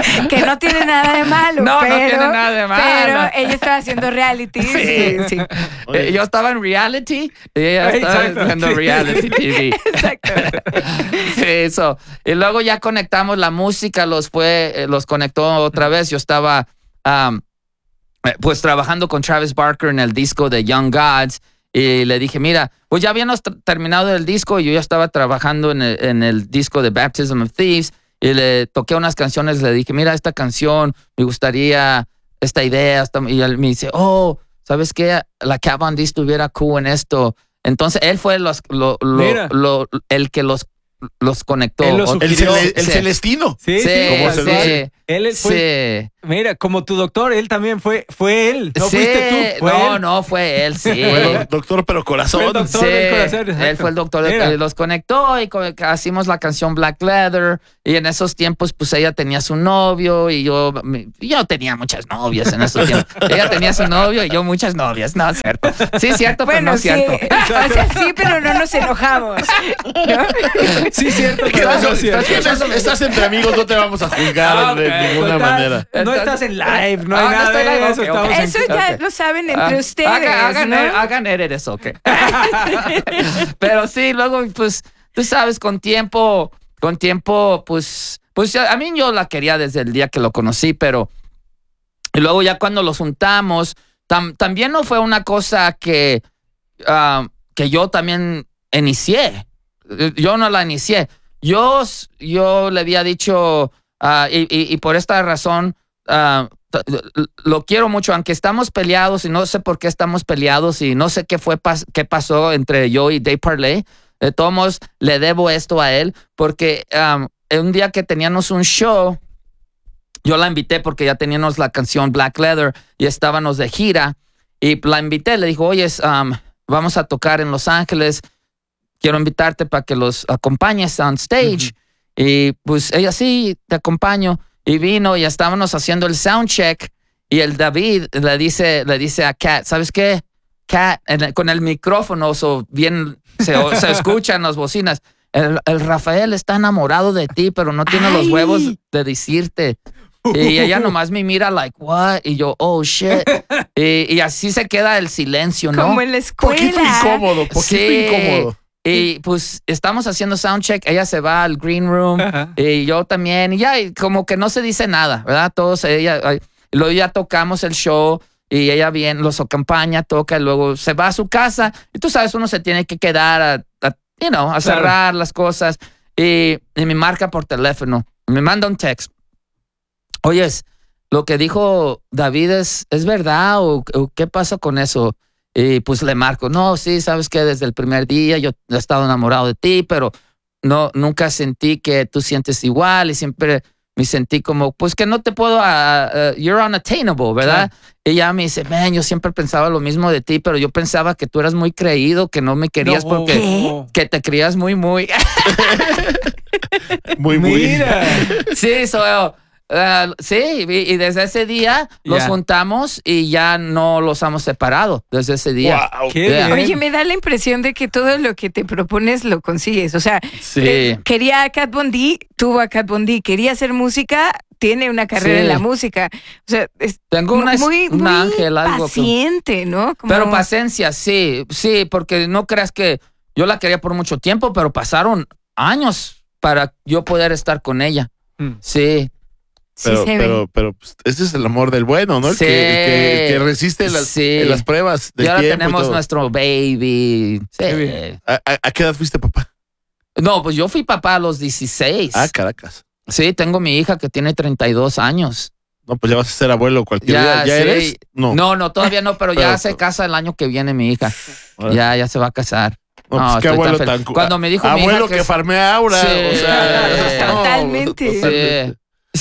que no tiene nada de malo. No, pero, no tiene nada de malo. Pero ella estaba haciendo reality. Sí, sí. sí. Eh, Yo estaba en reality y ella estaba Exacto. haciendo reality T V. Exacto. Sí, eso. Y luego ya conectamos la música, los fue, eh, los conectó otra vez. Yo estaba um, eh, pues trabajando con Travis Barker en el disco de Young Gods. Y le dije, mira, pues ya habíamos t- terminado el disco y yo ya estaba trabajando en el, en el disco de Baptism of Thieves. Y le toqué unas canciones, le dije, mira, esta canción, me gustaría esta idea. Esta, y él me dice, oh, ¿sabes qué? La Kat Von D estuviera cool en esto. Entonces, él fue los, lo, lo, Mira. lo- el que los, los conectó. Él los O- El, sugirió. cele- el Sí. Celestino. Sí, sí. Sí, ¿Cómo se sí, dice? Él fue, sí. mira, como tu doctor, él también fue, fue él. No Sí, fuiste tú, fue no, él. no, fue él, sí. Bueno, doctor, pero corazón. Fue el doctor. Sí, del corazón, exacto. él fue el doctor, Mira. eh, los conectó y co- hicimos la canción Black Leather y en esos tiempos pues ella tenía su novio y yo, mi- yo tenía muchas novias en esos tiempos. Ella tenía su novio y yo muchas novias, no es cierto. Sí, es cierto, pero Bueno, no es sí. cierto. O sea, sí, pero no nos enojamos. ¿no? Sí, cierto, pero Estás, no es cierto. estás- estás entre amigos, no te vamos a juzgar Ah, de ok. ninguna Total, manera. No estás en live, no hay Ah, no nada estoy de live, eso. ok, ok. Estamos en- Eso ya Ok. lo saben entre Ah, ustedes, Hagan, hagan, ¿no? hagan edit eso, ok. Pero sí, luego, pues, tú sabes, con tiempo, con tiempo, pues, pues a a mí yo la quería desde el día que lo conocí, pero y luego ya cuando los juntamos, tam- también no fue una cosa que, ah, que yo también inicié. Yo no la inicié. Yo, yo le había dicho, ah, y, y- y por esta razón, ah, t- lo quiero mucho, aunque estamos peleados y no sé por qué estamos peleados y no sé qué fue pas- qué pasó entre yo y Dave Parley. De todos modos, le debo esto a él porque um, un día que teníamos un show, yo la invité porque ya teníamos la canción Black Leather y estábamos de gira y la invité, le dijo, oye, um, vamos a tocar en Los Ángeles, quiero invitarte para que los acompañes on stage. Y pues ella, sí, te acompaño. Y vino y estábamos haciendo el sound check y el David le dice, le dice a Kat, ¿sabes qué? Kat, en el- con el micrófono, so bien se, o- se escuchan las bocinas. El, el Rafael está enamorado de ti, pero no tiene los Ay. huevos de decirte. Y ella nomás me mira like, what? Y yo, oh, shit. Y, y así se queda el silencio, ¿no? Como en la Poquito escuela. incómodo, poquito Sí. incómodo. Y pues estamos haciendo soundcheck, ella se va al green room Ajá. y yo también, y ya y como que no se dice nada, ¿verdad? Todos, ella, ay, y luego ya tocamos el show y ella bien los acompaña, toca y luego se va a su casa y tú sabes, uno se tiene que quedar a, a, you know, a cerrar las cosas y, y me marca por teléfono, me manda un text. Oyes, lo que dijo David es, ¿es verdad o, o qué pasa con eso? Y pues le marco, no, sí, sabes que desde el primer día yo he estado enamorado de ti, pero no, nunca sentí que tú sientes igual y siempre me sentí como, pues que no te puedo, uh, uh, you're unattainable, ¿verdad? Y ella me dice, man, yo siempre pensaba lo mismo de ti, pero yo pensaba que tú eras muy creído, que no me querías No. porque ¿Qué? que te creías muy, muy. Muy, muy. Mira. Sí, so, uh, sí, y, y desde ese día los Ya. juntamos y ya no los hemos separado desde ese día. Wow. Qué Yeah. bien. Oye, me da la impresión de que todo lo que te propones lo consigues. O sea, Sí. eh, quería a Kat Von D, tuvo a Kat Von D. Quería hacer música, tiene una carrera Sí. en la música. O sea, es Tengo una, muy, un muy ángel, algo que- paciente, ¿no? Como- Pero paciencia, sí, sí, porque no creas que yo la quería por mucho tiempo, pero pasaron años para yo poder estar con ella. Mm. Sí, sí Pero, se ve. pero, pero pues, ese es el amor del bueno, ¿no? El, Sí. que, el que, el que resiste las, Sí. en las pruebas y del ahora tiempo y tenemos todo. nuestro baby. Sí. Qué bien. ¿A, a, a qué edad fuiste papá? No, pues yo fui papá a los dieciséis. Ah, Caracas. Sí, tengo mi hija que tiene treinta y dos años. No, pues ya vas a ser abuelo cualquier Ya, día. ¿Ya sí. eres? No. No, no, todavía no, pero, Pero- ya se casa el año que viene mi hija. Ahora- Ya, ya se va a casar. No, No, pues qué estoy abuelo tan tan... feliz. cu- Cuando me dijo mi hija abuelo que que, es- farmea aura. Sí. O sea, no, Totalmente. totalmente.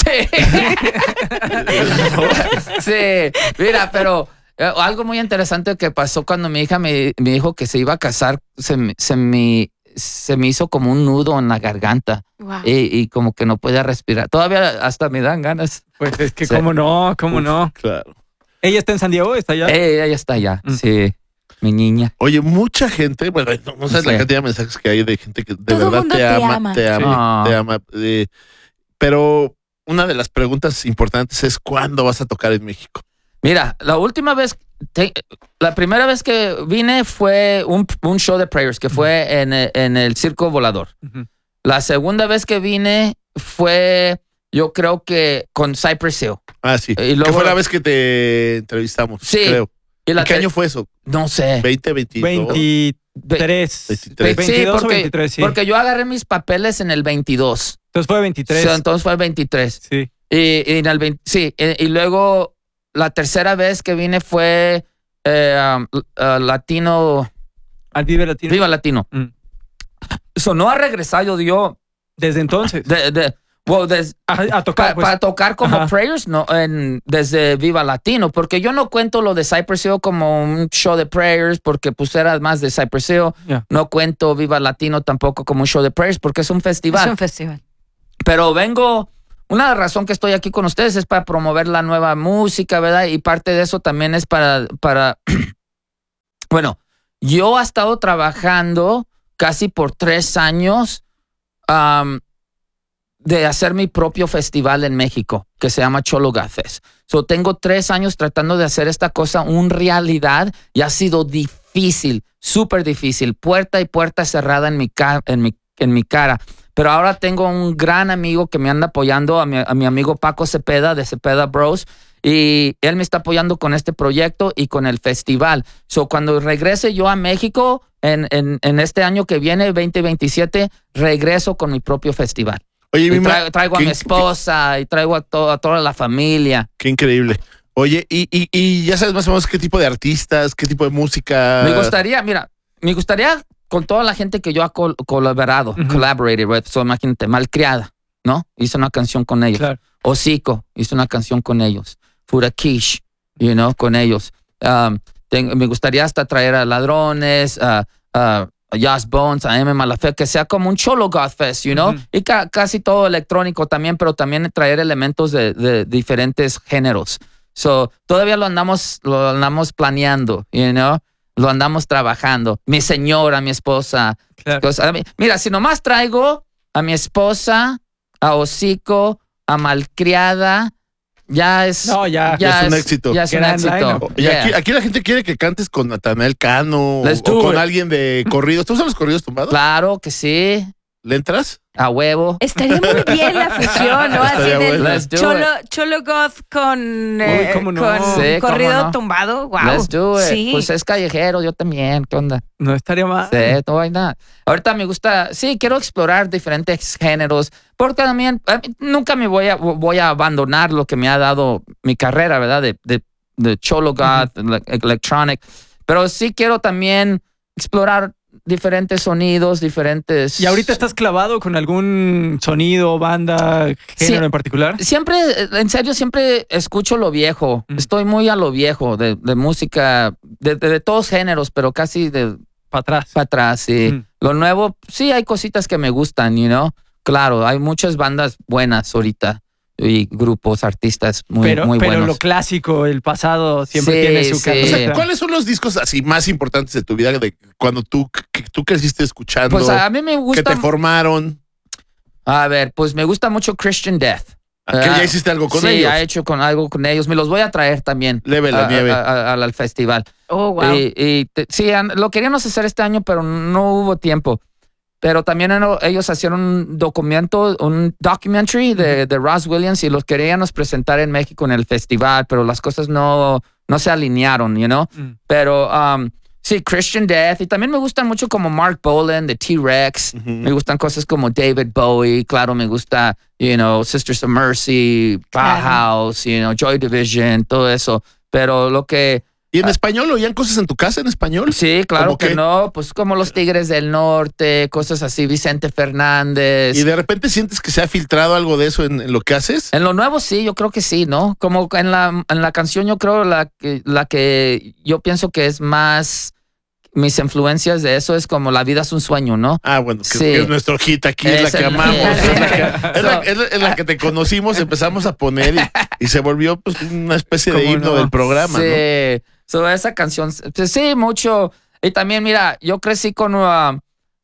Sí. Sí. Mira, pero eh, algo muy interesante que pasó cuando mi hija me, me dijo que se iba a casar, se, me- se, me, se me hizo como un nudo en la garganta Wow. y, y como que no podía respirar. Todavía hasta me dan ganas. Pues es que Sí. cómo no, cómo no. Claro. ¿Ella está en San Diego? ¿Está allá? Eh, ella está allá. Mm. Sí, mi niña. Oye, mucha gente, bueno, no, no sabes Sí. la cantidad de mensajes que hay de gente que de Todo verdad mundo te te ama, ama. te ama, Sí. te ama. eh, pero una de las preguntas importantes es ¿cuándo vas a tocar en México? Mira, la última vez, te, la primera vez que vine fue un, un show de Prayers, que fue uh-huh. en, en el Circo Volador. Uh-huh. La segunda vez que vine fue, yo creo que con Cypress Hill. Ah, sí. Y luego, que fue la vez que te entrevistamos, sí, creo. Y la ¿Qué te- año fue eso? No sé. ¿veinte, veintidós? veintitrés. veintitrés. Sí, veintidós porque, o veintitrés, sí. porque yo agarré mis papeles en el veintidós. Entonces fue veintitrés. O sea, entonces fue veintitrés. Sí. Y, y en el veinte, sí, y, y luego la tercera vez que vine fue eh, um, uh, Latino. Al Vive Latino. Viva Latino. Mm. So, no ha regresado yo Desde entonces. de, de, well, des- a, a tocar, pa- pues. para tocar como Ajá. Prayers no, en, desde Viva Latino, porque yo no cuento lo de Cypress Hill como un show de Prayers, porque pues era más de Cypress Hill. Yeah. No cuento Viva Latino tampoco como un show de Prayers, porque es un festival. Es un festival. Pero vengo, una razón que estoy aquí con ustedes es para promover la nueva música, ¿verdad? Y parte de eso también es para, para bueno, yo he estado trabajando casi por tres años um, de hacer mi propio festival en México, que se llama Cholo God Fest. So, tengo tres años tratando de hacer esta cosa una realidad y ha sido difícil, súper difícil, puerta y puerta cerrada en mi, ca- en mi, en mi cara. Pero ahora tengo un gran amigo que me anda apoyando, a mi, a mi amigo Paco Cepeda de Cepeda Bros. Y él me está apoyando con este proyecto y con el festival. So, cuando regrese yo a México en, en, en este año que viene, veinte veintisiete, regreso con mi propio festival. Oye, Y mi ma- traigo, traigo a qué- mi esposa y traigo a, to- a toda la familia. Qué increíble. Oye, y, y, y ya sabes más o menos qué tipo de artistas, qué tipo de música. Me gustaría, mira, me gustaría con toda la gente que yo he col- colaborado, Ujú. collaborated with. So, imagínate, Malcriada, ¿no? Hice una canción con ellos. Claro. Hocico, hice una canción con ellos. Furakish, you know, con ellos. Um, ten- me gustaría hasta traer a Ladrones, a a Josh Bones, a M. Malafé, que sea como un Cholo God Fest, you know, Ujú. y ca- casi todo electrónico también, pero también traer elementos de, de diferentes géneros. So, todavía lo andamos, lo andamos planeando, you know, lo andamos trabajando. Mi señora, mi esposa. Claro. Cosas- a mí- Mira, si nomás traigo a mi esposa, a Hocico, a Malcriada, ya es, No, ya. Ya es un éxito. Ya es un Gran éxito. lineup. Y Yeah. aquí, aquí la gente quiere que cantes con Natanael Cano o, Let's o do con it. alguien de corridos. ¿Tú usas los corridos tumbados? Claro que sí, ¿Le entras? a huevo. Estaría muy bien la fusión, ¿no? Así Estaría del bueno. Let's do Cholo, Cholo Goth con, eh, cómo no. con Sí, cómo corrido no. tumbado. Wow. Let's do it. Sí. Pues es callejero, yo también. ¿Qué onda? No estaría mal. Sí, no hay nada. Ahorita me gusta, sí, quiero explorar diferentes géneros, porque también a mí nunca me voy a, voy a abandonar lo que me ha dado mi carrera, ¿verdad? De, de, de Cholo God, ele- electronic. Pero sí quiero también explorar diferentes sonidos, diferentes... ¿Y ahorita estás clavado con algún sonido, banda, género Sí. en particular? Siempre, en serio, siempre escucho lo viejo. Mm. Estoy muy a lo viejo, de, de música, de, de, de todos géneros, pero casi de Para atrás. para atrás, sí. Mm. Lo nuevo, sí hay cositas que me gustan, you know. Claro, hay muchas bandas buenas ahorita y grupos, artistas muy, pero muy pero buenos. lo clásico, el pasado, siempre Sí, tiene su sí. carga. O sea, Sí. ¿cuáles son los discos así más importantes de tu vida de cuando tú, que tú creciste escuchando, Pues a mí me que gusta, te formaron? a ver, pues me gusta mucho Christian Death. ¿A que ya hiciste algo con sí, ellos? he hecho con algo con ellos. Me los voy a traer también Leve la a- nieve. a- a- al- al festival. Oh, wow. Y, y te- sí, an- lo queríamos hacer este año, pero no hubo tiempo. Pero también ano- ellos hicieron un documento, un documentary de, de Ross Williams y los queríamos presentar en México en el festival, pero las cosas no, no se alinearon, you know. Mm. Pero um, sí, Christian Death. Y también me gustan mucho como Mark Bolan de T-Rex. Ujú. Me gustan cosas como David Bowie. Claro, me gusta, you know, Sisters of Mercy, Bauhaus, you know, Joy Division, todo eso. Pero lo que... ¿Y en español oían cosas en tu casa en español? Sí, claro ¿Cómo que qué? no, pues como los Tigres del Norte, cosas así, Vicente Fernández. ¿Y de repente sientes que se ha filtrado algo de eso en, en lo que haces? En lo nuevo sí, yo creo que sí, ¿no? Como en la, en la canción yo creo la que, la que yo pienso que es más, mis influencias de eso es como La vida es un sueño, ¿no? Ah, bueno, que, Sí. que es nuestro hit aquí, es, Es la que el- amamos. es Es la el- que, es la- es la- es la que te conocimos, empezamos a poner y, y se volvió pues una especie de ¿Cómo himno no? del programa, sí, ¿no? so, esa canción, pues, sí, mucho. Y también, mira, yo crecí con, uh,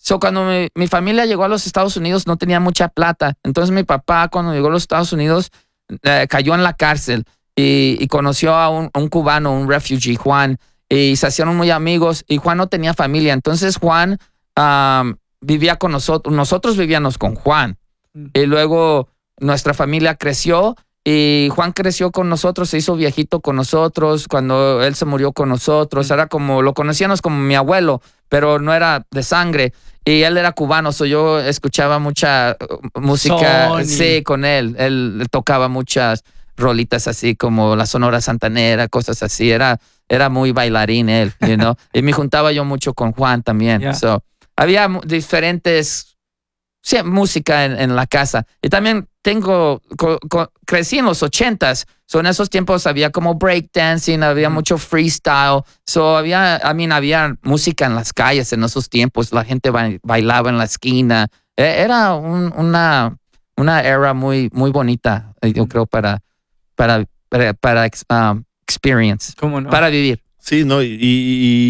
So, cuando mi, mi familia llegó a los Estados Unidos no tenía mucha plata. Entonces mi papá cuando llegó a los Estados Unidos eh, cayó en la cárcel y, y conoció a un, a un cubano, un refugee, Juan, y se hicieron muy amigos y Juan no tenía familia. Entonces Juan um, vivía con nosotros, nosotros vivíamos con Juan. Y luego nuestra familia creció y Juan creció con nosotros, se hizo viejito con nosotros, cuando él se murió con nosotros, era como, lo conocíamos como mi abuelo, pero no era de sangre. Y él era cubano, so yo escuchaba mucha música, Sony. sí, con él. Él tocaba muchas rolitas así como la Sonora Santanera, cosas así. Era, era muy bailarín él, you know? Y me juntaba yo mucho con Juan también. Yeah. So, había diferentes, sí, música en, en la casa. Y también tengo, co, co, crecí en los ochentas. So en esos tiempos había como breakdancing, había mm. mucho freestyle. So había, I mean, había música en las calles en esos tiempos. La gente ba bailaba en la esquina. Era un, una, una era muy, muy bonita, yo creo, para, para, para, para um, experience, ¿Cómo no? para vivir. Sí, no, y, y